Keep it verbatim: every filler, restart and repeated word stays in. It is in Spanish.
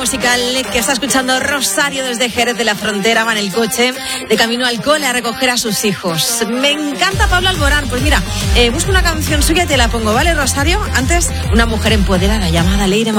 musical que está escuchando Rosario desde Jerez de la Frontera. Va en el coche de camino al cole a recoger a sus hijos. Me encanta Pablo Alborán. Pues mira, eh, busco una canción suya y te la pongo, ¿vale, Rosario? Antes, una mujer empoderada llamada Leire